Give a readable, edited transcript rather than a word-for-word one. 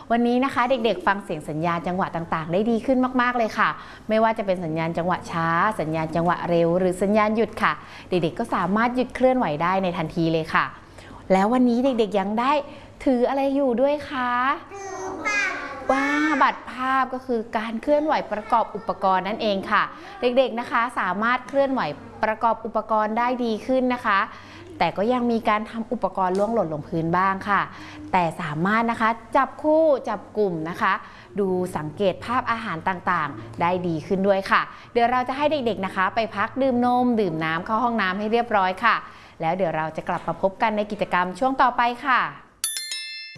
วันนี้นะคะเด็กๆฟังเสียงสัญญาณจังหวะต่างๆได้ดีขึ้นมากๆเลยค่ะไม่ว่าจะเป็นสัญญาณจังหวะช้าสัญญาณจังหวะเร็วหรือสัญญาณหยุดค่ะเด็กๆก็สามารถหยุดเคลื่อนไหวได้ในทันทีเลยค่ะแล้ววันนี้เด็กๆยังได้ถืออะไรอยู่ด้วยคะบัตรภาพก็คือการเคลื่อนไหวประกอบอุปกรณ์นั่นเองค่ะเด็กๆนะคะสามารถเคลื่อนไหวประกอบอุปกรณ์ได้ดีขึ้นนะคะแต่ก็ยังมีการทำอุปกรณ์ล่วงหล่นลงพื้นบ้างค่ะแต่สามารถนะคะจับคู่จับกลุ่มนะคะดูสังเกตภาพอาหารต่างๆได้ดีขึ้นด้วยค่ะเดี๋ยวเราจะให้เด็กๆนะคะไปพักดื่มนมดื่มน้ำเข้าห้องน้ำให้เรียบร้อยค่ะแล้วเดี๋ยวเราจะกลับมาพบกันในกิจกรรมช่วงต่อไปค่ะ